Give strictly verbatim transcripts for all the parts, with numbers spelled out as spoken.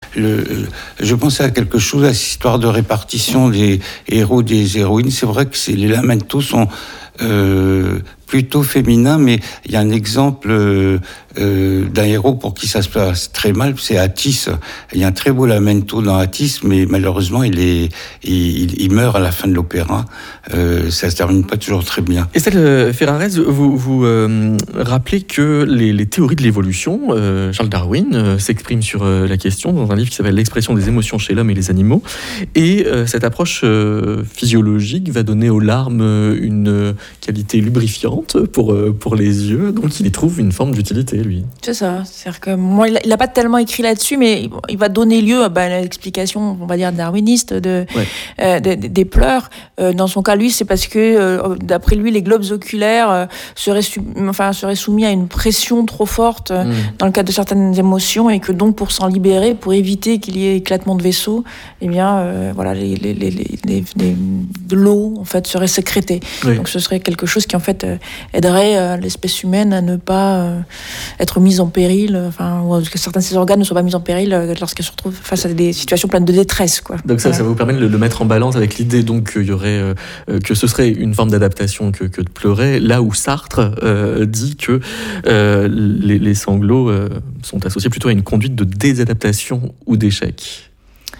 le, je pensais à quelque chose, à cette histoire de répartition des héros, des héroïnes. C'est vrai que c'est, les lamentos sont euh, plutôt féminins, mais il y a un exemple euh, euh, d'un héros pour qui ça se passe très mal, c'est Attis. Il y a un très beau lamento dans Attis, mais malheureusement, il, est, il, il meurt à la fin de l'opéra. Euh, ça se termine pas toujours très bien. Estelle Ferrarez, vous, vous euh, rappelez que les, les théories de l'évolution, euh, Charles Darwin euh, s'exprime sur euh, la question dans un livre qui s'appelle L'expression des émotions chez l'homme et les animaux. Et euh, cette approche euh, physiologique va donner aux larmes une qualité lubrifiante pour, euh, pour les yeux. Donc il y trouve une forme d'utilité, lui. C'est ça. C'est-à-dire que moi, il n'a pas tellement écrit là-dessus, mais il va donner lieu bah, à l'explication, on va dire, darwiniste de, ouais. euh, de, de, des pleurs. Euh, dans son cas, lui, c'est parce que, euh, d'après lui, les globes oculaires euh, seraient, su- enfin, seraient soumis à une pression trop forte euh, mmh. dans le cadre de certaines émotions, et que donc, pour s'en libérer, pour éviter qu'il y ait éclatement de vaisseau, eh bien, euh, voilà, les, les, les, les, les, les, de l'eau, en fait, serait sécrétée. Oui. Donc, ce serait quelque chose qui, en fait, euh, aiderait euh, l'espèce humaine à ne pas euh, être mise en péril, enfin, ou que certains de ses organes ne soient pas mis en péril euh, lorsqu'elle se retrouve face à des situations pleines de détresse, quoi. Donc ça, voilà. Ça vous permet de le mettre en balance avec l'idée donc qu'il y aurait, euh, que ce serait une forme d'adaptation que, que de pleurer, là où Sartre euh, dit que euh, les, les sanglots euh, sont associés plutôt à une conduite de désadaptation ou d'échec.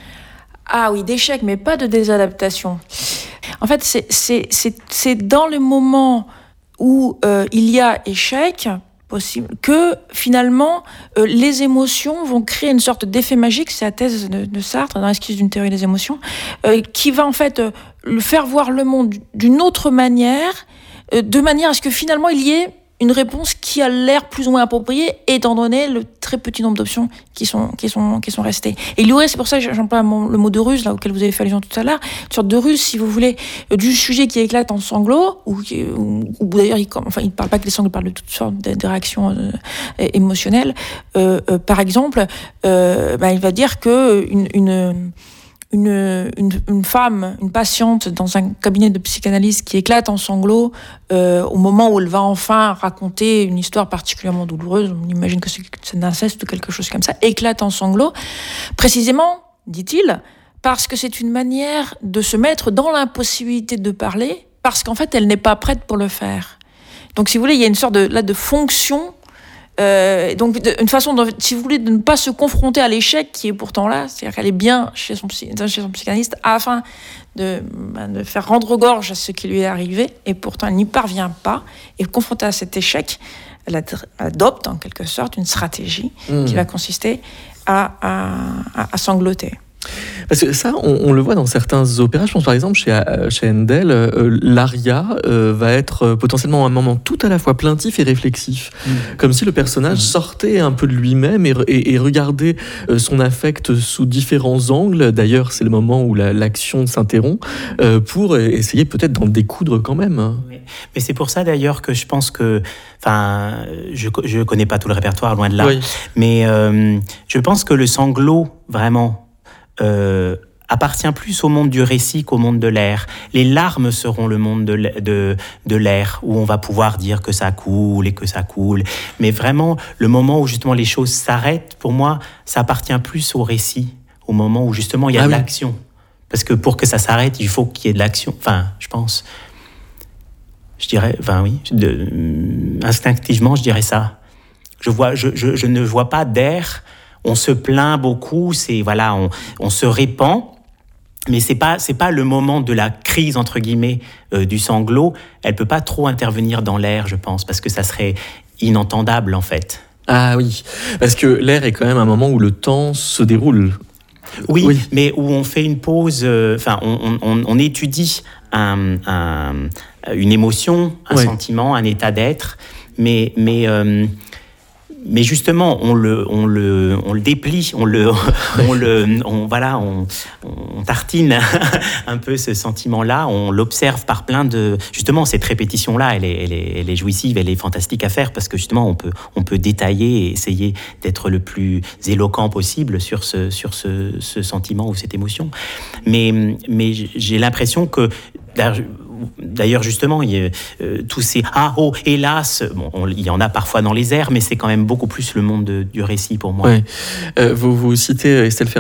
Ah oui, d'échec, mais pas de désadaptation. En fait, c'est, c'est, c'est, c'est dans le moment où euh, il y a échec possible que finalement euh, les émotions vont créer une sorte d'effet magique. C'est la thèse de, de Sartre dans l'esquisse d'une théorie des émotions, euh, qui va en fait euh, le faire voir le monde d'une autre manière, euh, de manière à ce que finalement il y ait une réponse qui a l'air plus ou moins appropriée, étant donné le très petit nombre d'options qui sont, qui sont, qui sont restées. Et il y aurait, c'est pour ça que j'emploie le mot de ruse, là, auquel vous avez fait allusion tout à l'heure, une sorte de ruse, si vous voulez, du sujet qui éclate en sanglots, ou, ou, ou d'ailleurs, il, enfin, il ne parle pas que les sanglots, il parle de toutes sortes de, de réactions euh, émotionnelles. Euh, euh, par exemple, euh, bah, il va dire que une, une Une, une, une femme, une patiente dans un cabinet de psychanalyse qui éclate en sanglots euh, au moment où elle va enfin raconter une histoire particulièrement douloureuse, on imagine que c'est, c'est d'inceste ou quelque chose comme ça, éclate en sanglots, précisément, dit-il, parce que c'est une manière de se mettre dans l'impossibilité de parler, parce qu'en fait, elle n'est pas prête pour le faire. Donc, si vous voulez, il y a une sorte de, là, de fonction. Euh, donc de, une façon, de, si vous voulez, de ne pas se confronter à l'échec qui est pourtant là, c'est-à-dire qu'elle est bien chez son, psy, chez son psychanalyste afin de, ben, de faire rendre gorge à ce qui lui est arrivé, et pourtant elle n'y parvient pas, et confrontée à cet échec, elle, ad, elle adopte en quelque sorte une stratégie mmh. qui va consister à, à, à, à sangloter. Parce que ça, on, on le voit dans certains opéras. Je pense par exemple chez, chez Handel, euh, l'aria euh, va être euh, potentiellement un moment tout à la fois plaintif et réflexif. Mmh. Comme si le personnage mmh. sortait un peu de lui-même et, et, et regardait euh, son affect sous différents angles. D'ailleurs, c'est le moment où la, l'action s'interrompt euh, pour essayer peut-être d'en découdre quand même. Oui. Mais c'est pour ça d'ailleurs que je pense que... Enfin, je ne connais pas tout le répertoire, loin de là. Oui. Mais euh, je pense que le sanglot, vraiment... Euh, appartient plus au monde du récit qu'au monde de l'air. Les larmes seront le monde de, de, de l'air, où on va pouvoir dire que ça coule et que ça coule. Mais vraiment, le moment où justement les choses s'arrêtent, pour moi, ça appartient plus au récit, au moment où justement il y a ah de oui. l'action. Parce que pour que ça s'arrête, il faut qu'il y ait de l'action. Enfin, je pense... Je dirais... Enfin, oui. De, instinctivement, je dirais ça. Je, vois, je, je, je ne vois pas d'air... On se plaint beaucoup, c'est voilà, on, on se répand, mais c'est pas c'est pas le moment de la crise entre guillemets euh, du sanglot. Elle peut pas trop intervenir dans l'air, je pense, parce que ça serait inentendable en fait. Ah oui, parce que l'air est quand même un moment où le temps se déroule. Oui, oui. mais où on fait une pause. Enfin, euh, on, on, on étudie un, un, une émotion, un oui. sentiment, un état d'être, mais mais euh, Mais justement, on le, on le, on le déplie, on le, on le, on, voilà, on, on tartine un peu ce sentiment-là. On l'observe par plein de, justement, cette répétition-là, elle est, elle est, elle est jouissive, elle est fantastique à faire parce que justement, on peut, on peut détailler et essayer d'être le plus éloquent possible sur ce, sur ce, ce sentiment ou cette émotion. Mais, mais j'ai l'impression que D'ailleurs, justement, il y a, euh, tous ces « ah, oh, hélas », bon, on, il y en a parfois dans les airs, mais c'est quand même beaucoup plus le monde de, du récit pour moi. Oui. Euh, vous, vous citez Estelle Ferrarez